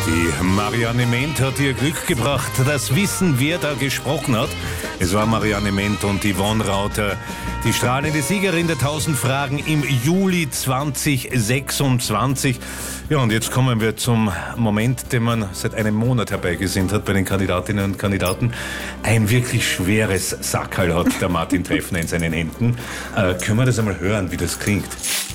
Die Marianne Ment hat ihr Glück gebracht. Das wissen, wer da gesprochen hat. Es war Marianne Ment und Yvonne Rauter, die strahlende Siegerin der 1000 Fragen im Juli 2026. Ja, und jetzt kommen wir zum Moment, den man seit einem Monat herbeigesehnt hat bei den Kandidatinnen und Kandidaten. Ein wirklich schweres Sackerl hat der Martin Treffner in seinen Händen. Können wir das einmal hören, wie das klingt?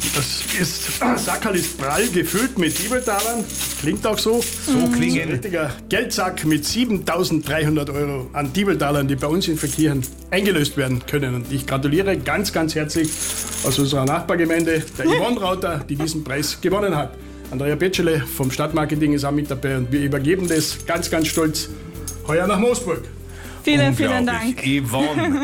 Das Sackerl ist prall gefüllt mit Diebeltalern. Klingt auch so. So klingen. Ein richtiger Geldsack mit 7.300 € an Diebeltalern, die bei uns in Verkirchen eingelöst werden können. Und ich gratuliere ganz, ganz herzlich aus unserer Nachbargemeinde, der Yvonne Rauter, die diesen Preis gewonnen hat. Andrea Petschele vom Stadtmarketing ist auch mit dabei und wir übergeben das ganz, ganz stolz heuer nach Moosburg. Vielen Dank. Yvonne,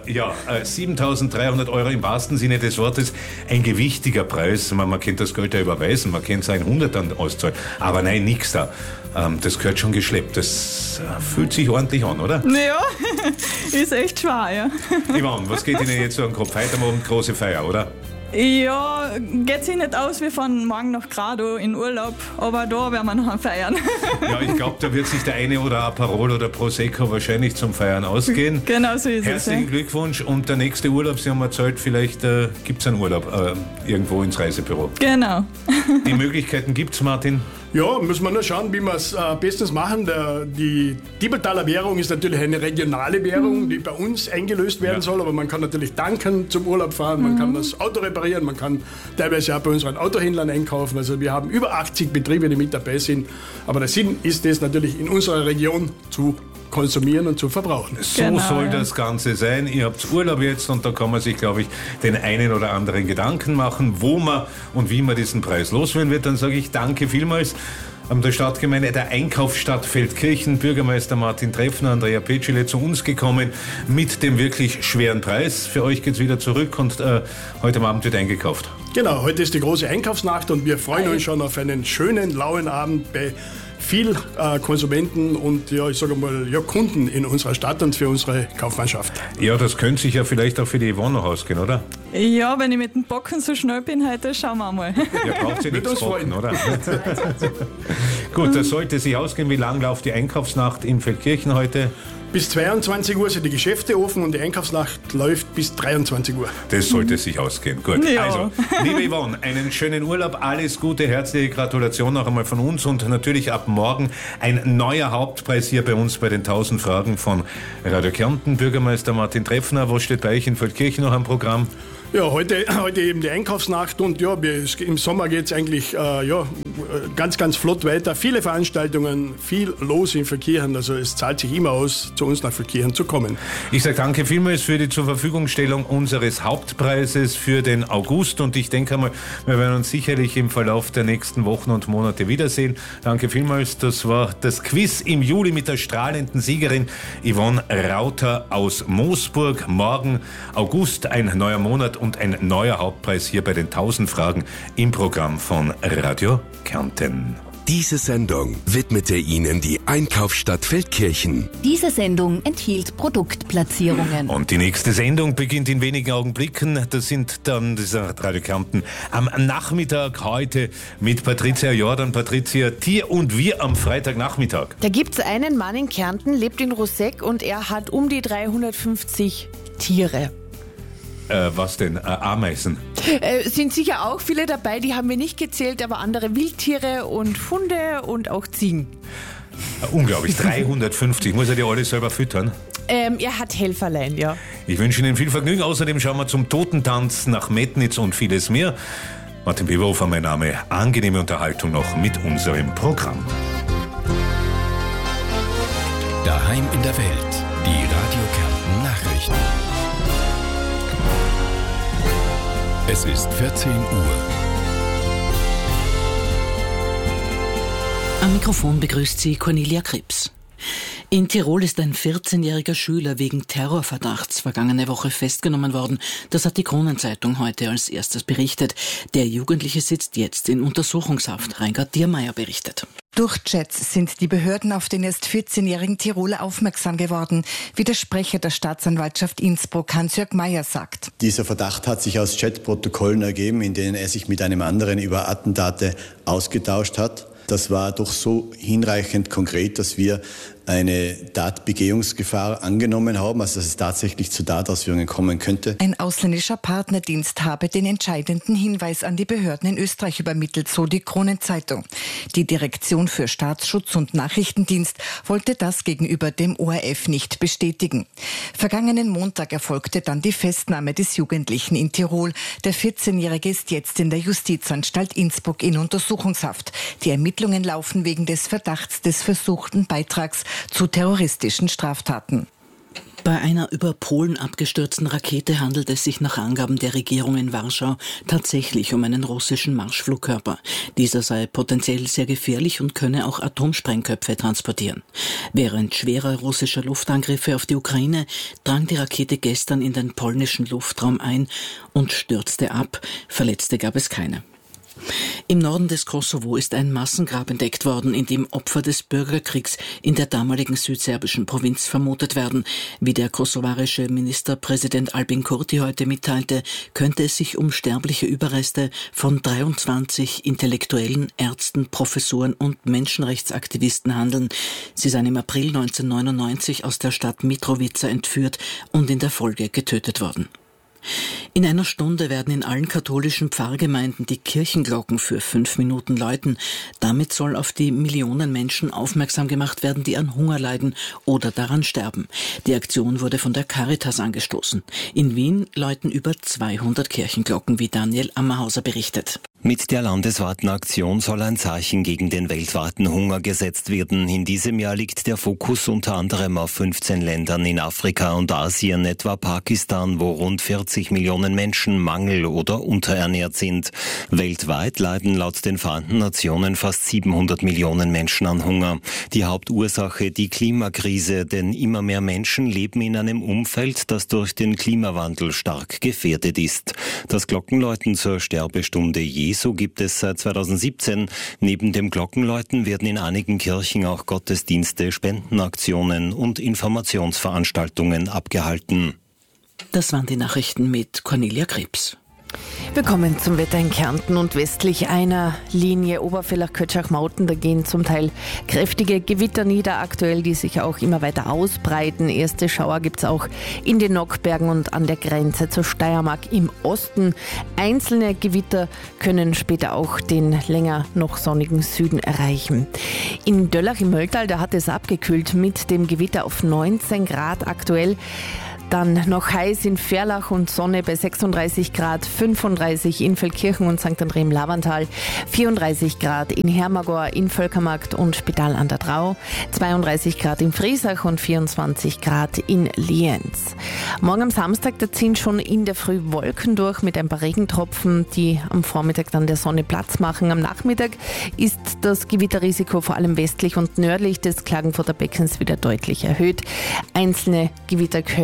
7.300 € im wahrsten Sinne des Wortes, ein gewichtiger Preis. Man kennt das Geld ja überweisen, man kennt es in 100ern auszahlen, aber nein, nix da. Das gehört schon geschleppt, das fühlt sich ordentlich an, oder? Ja, ist echt schwer, ja. Yvonne, was geht Ihnen jetzt so am Kopf? Heute Abend große Feier, oder? Ja, geht sich nicht aus, wir fahren morgen nach Grado in Urlaub, aber da werden wir noch feiern. Ja, ich glaube, da wird sich der eine oder Aperol oder Prosecco wahrscheinlich zum Feiern ausgehen. Genau so ist Herzlichen Glückwunsch und der nächste Urlaub, Sie haben erzählt, vielleicht gibt es einen Urlaub irgendwo ins Reisebüro. Genau. Die Möglichkeiten gibt es, Martin? Ja, müssen wir nur schauen, wie wir es bestens machen. Die Diebeltaler Währung ist natürlich eine regionale Währung, die bei uns eingelöst werden soll, aber man kann natürlich tanken zum Urlaub fahren, man kann das Auto reparieren, man kann teilweise auch bei unseren Autohändlern einkaufen. Also wir haben über 80 Betriebe, die mit dabei sind, aber der Sinn ist es natürlich in unserer Region zu konsumieren und zu verbrauchen. So soll das Ganze sein. Ihr habt Urlaub jetzt und da kann man sich, glaube ich, den einen oder anderen Gedanken machen, wo man und wie man diesen Preis loswerden wird. Dann sage ich danke vielmals der Stadtgemeinde, der Einkaufsstadt Feldkirchen, Bürgermeister Martin Treffner, Andrea Petschele zu uns gekommen mit dem wirklich schweren Preis. Für euch geht's wieder zurück und heute Abend wird eingekauft. Genau, heute ist die große Einkaufsnacht und wir freuen uns schon auf einen schönen, lauen Abend bei viel Konsumenten und ich sage mal, Kunden in unserer Stadt und für unsere Kaufmannschaft. Ja, das könnte sich ja vielleicht auch für die Yvonne noch ausgehen, oder? Ja, wenn ich mit dem Bocken so schnell bin heute, schauen wir mal. Ja, braucht sie nichts bocken, oder? Gut, das sollte sich ausgehen. Wie lang läuft die Einkaufsnacht in Feldkirchen heute? Bis 22 Uhr sind die Geschäfte offen und die Einkaufsnacht läuft bis 23 Uhr. Das sollte sich ausgehen. Gut, ja. Also, liebe Yvonne, einen schönen Urlaub, alles Gute, herzliche Gratulation noch einmal von uns und natürlich ab morgen ein neuer Hauptpreis hier bei uns bei den 1000 Fragen von Radio Kärnten. Bürgermeister Martin Treffner, was steht bei euch in Feldkirchen noch am Programm? Ja, heute eben die Einkaufsnacht und im Sommer geht es eigentlich ganz, ganz flott weiter. Viele Veranstaltungen, viel los in Feldkirchen, also es zahlt sich immer aus, zu uns nach Feldkirchen zu kommen. Ich sage danke vielmals für die Zurverfügungstellung unseres Hauptpreises für den August und ich denke einmal, wir werden uns sicherlich im Verlauf der nächsten Wochen und Monate wiedersehen. Danke vielmals, das war das Quiz im Juli mit der strahlenden Siegerin Yvonne Rauter aus Moosburg. Morgen August, ein neuer Monat und ein neuer Hauptpreis hier bei den 1000 Fragen im Programm von Radio Kärnten. Diese Sendung widmete Ihnen die Einkaufsstadt Feldkirchen. Diese Sendung enthielt Produktplatzierungen. Und die nächste Sendung beginnt in wenigen Augenblicken. Das sind dann dieser Radio Kärnten am Nachmittag heute mit Patricia Jordan. Patricia, Tier und wir am Freitagnachmittag. Da gibt's einen Mann in Kärnten, lebt in Roseck und er hat um die 350 Tiere. Was denn? Ameisen? Sind sicher auch viele dabei, die haben wir nicht gezählt, aber andere Wildtiere und Hunde und auch Ziegen. Unglaublich, 350. Muss er die alle selber füttern? Er hat Helferlein, ja. Ich wünsche Ihnen viel Vergnügen. Außerdem schauen wir zum Totentanz nach Metnitz und vieles mehr. Martin Beberhofer, mein Name. Angenehme Unterhaltung noch mit unserem Programm. Daheim in der Welt. Die Radio Kärnten Nachrichten. Es ist 14 Uhr. Am Mikrofon begrüßt sie Cornelia Krebs. In Tirol ist ein 14-jähriger Schüler wegen Terrorverdachts vergangene Woche festgenommen worden. Das hat die Kronenzeitung heute als erstes berichtet. Der Jugendliche sitzt jetzt in Untersuchungshaft. Reingard Diermeier berichtet. Durch Chats sind die Behörden auf den erst 14-jährigen Tiroler aufmerksam geworden, wie der Sprecher der Staatsanwaltschaft Innsbruck, Hans-Jörg Meyer, sagt. Dieser Verdacht hat sich aus Chatprotokollen ergeben, in denen er sich mit einem anderen über Attentate ausgetauscht hat. Das war doch so hinreichend konkret, dass wir eine Tatbegehungsgefahr angenommen haben, also dass es tatsächlich zu Tatausführungen kommen könnte. Ein ausländischer Partnerdienst habe den entscheidenden Hinweis an die Behörden in Österreich übermittelt, so die Kronenzeitung. Die Direktion für Staatsschutz und Nachrichtendienst wollte das gegenüber dem ORF nicht bestätigen. Vergangenen Montag erfolgte dann die Festnahme des Jugendlichen in Tirol. Der 14-Jährige ist jetzt in der Justizanstalt Innsbruck in Untersuchungshaft. Die Ermittlungen laufen wegen des Verdachts des versuchten Beitrags zu terroristischen Straftaten. Bei einer über Polen abgestürzten Rakete handelt es sich nach Angaben der Regierung in Warschau tatsächlich um einen russischen Marschflugkörper. Dieser sei potenziell sehr gefährlich und könne auch Atomsprengköpfe transportieren. Während schwerer russischer Luftangriffe auf die Ukraine drang die Rakete gestern in den polnischen Luftraum ein und stürzte ab. Verletzte gab es keine. Im Norden des Kosovo ist ein Massengrab entdeckt worden, in dem Opfer des Bürgerkriegs in der damaligen südserbischen Provinz vermutet werden. Wie der kosovarische Ministerpräsident Albin Kurti heute mitteilte, könnte es sich um sterbliche Überreste von 23 Intellektuellen, Ärzten, Professoren und Menschenrechtsaktivisten handeln. Sie seien im April 1999 aus der Stadt Mitrovica entführt und in der Folge getötet worden. In einer Stunde werden in allen katholischen Pfarrgemeinden die Kirchenglocken für 5 Minuten läuten. Damit soll auf die Millionen Menschen aufmerksam gemacht werden, die an Hunger leiden oder daran sterben. Die Aktion wurde von der Caritas angestoßen. In Wien läuten über 200 Kirchenglocken, wie Daniel Ammerhauser berichtet. Mit der landesweiten Aktion soll ein Zeichen gegen den weltweiten Hunger gesetzt werden. In diesem Jahr liegt der Fokus unter anderem auf 15 Ländern in Afrika und Asien, etwa Pakistan, wo rund 40 Millionen Menschen mangel- oder unterernährt sind. Weltweit leiden laut den Vereinten Nationen fast 700 Millionen Menschen an Hunger. Die Hauptursache die Klimakrise, denn immer mehr Menschen leben in einem Umfeld, das durch den Klimawandel stark gefährdet ist. Das Glockenläuten zur Sterbestunde Jesu gibt es seit 2017. Neben dem Glockenläuten werden in einigen Kirchen auch Gottesdienste, Spendenaktionen und Informationsveranstaltungen abgehalten. Das waren die Nachrichten mit Cornelia Krebs. Willkommen zum Wetter in Kärnten und westlich einer Linie Obervillach-Kötschach-Mauten. Da gehen zum Teil kräftige Gewitter nieder aktuell, die sich auch immer weiter ausbreiten. Erste Schauer gibt es auch in den Nockbergen und an der Grenze zur Steiermark im Osten. Einzelne Gewitter können später auch den länger noch sonnigen Süden erreichen. In Döllach im Mölltal, da hat es abgekühlt mit dem Gewitter auf 19 Grad aktuell. Dann noch heiß in Verlach und Sonne bei 36 Grad, 35 in Feldkirchen und St. André im Lavantal, 34 Grad in Hermagor, in Völkermarkt und Spital an der Drau, 32 Grad in Friesach und 24 Grad in Lienz. Morgen am Samstag, da ziehen schon in der Früh Wolken durch mit ein paar Regentropfen, die am Vormittag dann der Sonne Platz machen. Am Nachmittag ist das Gewitterrisiko vor allem westlich und nördlich des Klagenfurter Beckens wieder deutlich erhöht. Einzelne Gewitter können